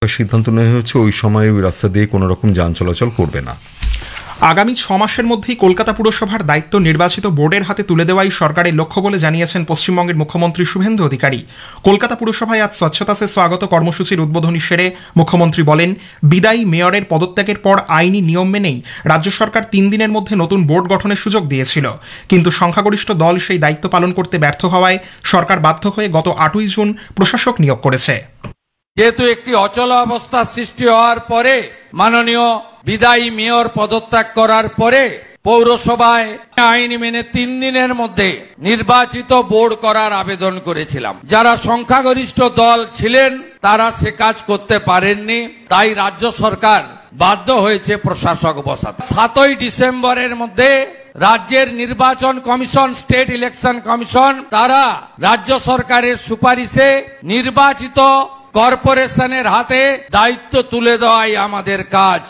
রাখার সিদ্ধান্ত নেওয়া হয়েছে। ওই সময়ে ওই রাস্তা দিয়ে কোনো রকম যান চলাচল করবে না। আগামী 6 মাসের মধ্যেই কলকাতা পুরসভার দায়িত্ব নির্বাচিত বোর্ডের হাতে তুলে দেওয়াই সরকারের লক্ষ্য বলে জানিয়েছেন পশ্চিমবঙ্গের মুখ্যমন্ত্রী শুভেন্দু অধিকারী। কলকাতা পুরসভায় আজ স্বচ্ছতা সে স্বাগত কর্মসূচির উদ্বোধনী সেরে মুখ্যমন্ত্রী বলেন, বিদায়ী মেয়রের পদত্যাগের পর আইনি নিয়ম মেনেই রাজ্য সরকার 3 দিনের মধ্যে নতুন বোর্ড গঠনের সুযোগ দিয়েছিল, কিন্তু সংখ্যাগরিষ্ঠ দল সেই দায়িত্ব পালন করতে ব্যর্থ হওয়ায় সরকার বাধ্য হয়ে গত 8ই জুন প্রশাসক নিয়োগ করেছে। যেহেতু একটি অচল অবস্থার সৃষ্টি হওয়ার পরে মাননীয় বিদায়ী মেয়র পদত্যাগ করার পরে পৌরসভায় আইন মেনে 3 দিনের মধ্যে নির্বাচিত বোর্ড করার আবেদন করেছিলাম। যারা সংখ্যাগরিষ্ঠ দল ছিলেন তারা সে কাজ করতে পারেননি, তাই রাজ্য সরকার বাধ্য হয়েছে প্রশাসক বসাতে। 7ই ডিসেম্বরের মধ্যে রাজ্যের নির্বাচন কমিশন, স্টেট ইলেকশন কমিশন, তারা রাজ্য সরকারের সুপারিশে নির্বাচিত কর্পোরেশনের হাতে দায়িত্ব তুলে দেওয়াই আমাদের কাজ।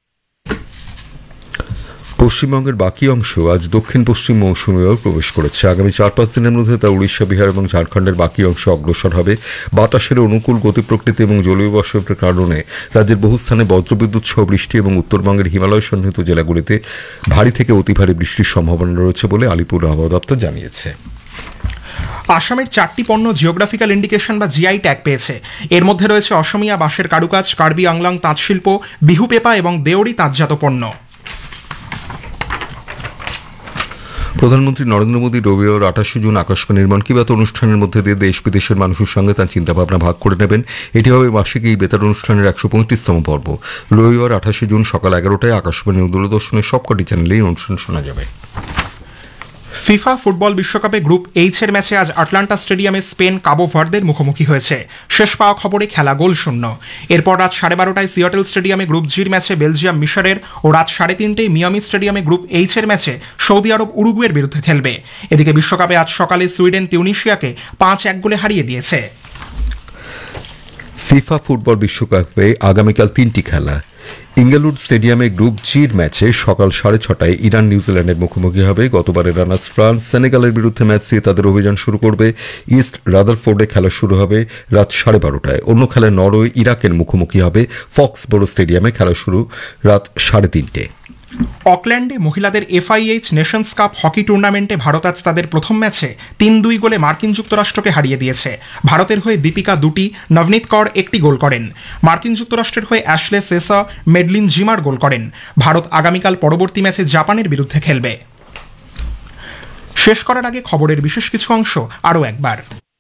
পশ্চিমবঙ্গের বাকি অংশ আজ দক্ষিণ পশ্চিম মৌসুমী বায়ু প্রবেশ করেছে। আগামী 4-5 দিনের মধ্যে তা উড়িষ্যা, বিহার এবং ঝাড়খণ্ডের বাকি অংশ অগ্রসর হবে। বাতাসের অনুকূল গতি প্রকৃতি এবং জলীয় বাষ্পের কারণে রাজ্যের বহু স্থানে বজ্রবিদ্যুৎ সহ বৃষ্টি এবং উত্তরবঙ্গের হিমালয় সন্নিহিত জেলাগুলিতে ভারী থেকে অতি ভারী বৃষ্টির সম্ভাবনা রয়েছে বলে আলিপুর আবহাওয়া দপ্তর জানিয়েছে। আসামের 4টি পণ্য জিওগ্রাফিক্যাল ইন্ডিকেশন বা জিআই ট্যাগ পেয়েছে। এর মধ্যে রয়েছে অসমিয়া বাঁশের কারুকাজ, কার্বি আংলাং তাঁতশিল্প, বিহু পেপা এবং দেওরি তাঁতজাত পণ্য। প্রধানমন্ত্রী নরেন্দ্র মোদী রবিবার 28 জুন আকাশবাণীর মন কি বাত অনুষ্ঠানের মধ্যে দিয়ে দেশ বিদেশের মানুষের সঙ্গে তাঁর চিন্তাভাবনা ভাগ করে নেবেন। এটি হবে মাসিক এই বেতার অনুষ্ঠানের 135তম পর্ব। রবিবার 28 জুন সকাল 11টায় আকাশবাণী ও দূরদর্শনের সবকটি চ্যানেলেই অনুষ্ঠান শোনা যাবে। ফিফা ফুটবল বিশ্বকাপে গ্রুপ এইচ এর ম্যাচে আজ আটলান্টা স্টেডিয়ামে স্পেন কাবো ভার্দের মুখোমুখি হয়েছে। শেষ পাওয়া খবরে খেলা গোলশূন্য। এরপর রাত 12:30টায় সিয়াটেল স্টেডিয়ামে গ্রুপ জির ম্যাচে বেলজিয়াম মিশরের ও রাত 3:30টায় মিয়ামি স্টেডিয়ামে গ্রুপ এইচ এর ম্যাচে সৌদি আরব উরুগুয়ের বিরুদ্ধে খেলবে। এদিকে বিশ্বকাপে আজ সকালে সুইডেন তিউনিশিয়াকে 5-1 গোলে হারিয়ে দিয়েছে। ফিফা ফুটবল বিশ্বকাপে আগামীকাল 3টি খেলা। ইঙ্গেলউড স্টেডিয়ামে গ্রুপ জির ম্যাচে সকাল 6:30টায় ইরান নিউজিল্যান্ডের মুখোমুখি হবে। গতবারের রানার্স ফ্রান্স সেনেগালের বিরুদ্ধে ম্যাচ দিয়ে তাদের অভিযান শুরু করবে। ইস্ট রাদারফোর্ডে খেলা শুরু হবে রাত 12:30টায়। অন্য খেলায় নরওয়ে ইরাকের মুখোমুখি হবে। ফক্সবোরো স্টেডিয়ামে খেলা শুরু রাত 3:30টায়। অকল্যান্ডে মহিলাদের এফআইএইচ নেশনস কাপ হকি টুর্নামেন্টে ভারত আজ তাদের প্রথম ম্যাচে 3-2 গোলে মার্কিন যুক্তরাষ্ট্রকে হারিয়ে দিয়েছে। ভারতের হয়ে দীপিকা 2টি, নবনীত কর 1টি গোল করেন। মার্কিন যুক্তরাষ্ট্রের হয়ে অ্যাশলে সেসা, মেডলিন জিমার গোল করেন। ভারত আগামীকাল পরবর্তী ম্যাচে জাপানের বিরুদ্ধে খেলবে। শেষ করার আগে খবরের বিশেষ কিছু অংশ আরও একবার।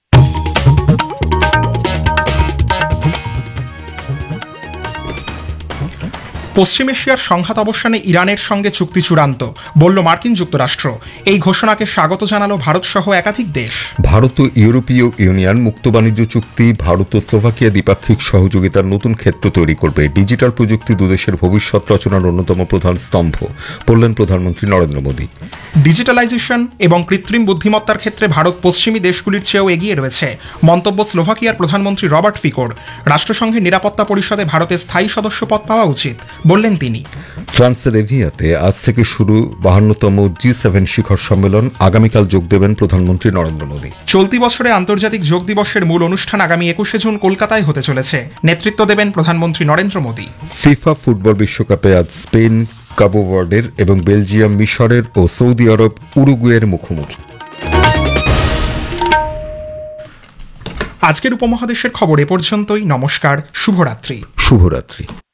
পশ্চিম এশিয়ার সংঘাত অবসানে ইরানের সঙ্গে চুক্তি চূড়ান্ত, বলল মার্কিন যুক্তরাষ্ট্র। এই ঘোষণাকে স্বাগত জানালো ভারত সহ একাধিক দেশ। ভারত ও ইউরোপীয় ইউনিয়ন মুক্ত বাণিজ্য চুক্তি ভারত ও স্লোভাকিয়া দ্বিপাক্ষিক সহযোগিতার নতুন ক্ষেত্র তৈরি করবে। ডিজিটাল প্রযুক্তি দুদেশের ভবিষ্যৎ রচনার অন্যতম প্রধান স্তম্ভ, বললেন প্রধানমন্ত্রী নরেন্দ্র মোদী। ডিজিটালাইজেশন এবং কৃত্রিম বুদ্ধিমত্তার ক্ষেত্রে ভারত পশ্চিমী দেশগুলির চেয়েও এগিয়ে রয়েছে, মন্তব্য স্লোভাকিয়ার প্রধানমন্ত্রী রবার্ট ফিকোর। রাষ্ট্রসংঘের নিরাপত্তা পরিষদে ভারতের স্থায়ী সদস্য পদ পাওয়া উচিত, বললেন তিনি। ফ্রান্সের এভিয়াতে আজ থেকে শুরু 52তম G7 শিখর সম্মেলন। আগামীকাল যোগ দেবেন প্রধানমন্ত্রী নরেন্দ্র মোদী। চলতি বছরে আন্তর্জাতিক যোগ দিবসের মূল অনুষ্ঠান আগামী 21শে জুন কলকাতায় হতে চলেছে। নেতৃত্ব দেবেন প্রধানমন্ত্রী নরেন্দ্র মোদী। ফিফা ফুটবল বিশ্বকাপে আজ স্পেন কাবো ভার্দের এবং বেলজিয়াম মিশরের ও সৌদি আরব উরুগুয়ের মুখোমুখি। আজকের উপমহাদেশের খবর এ পর্যন্তই। নমস্কার, শুভরাত্রি।